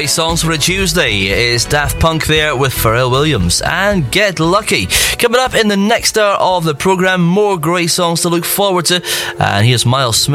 great songs for a Tuesday. It's Daft Punk there with Pharrell Williams and Get Lucky. Coming up in the next hour of the programme, more great songs to look forward to. And here's Miles Smith.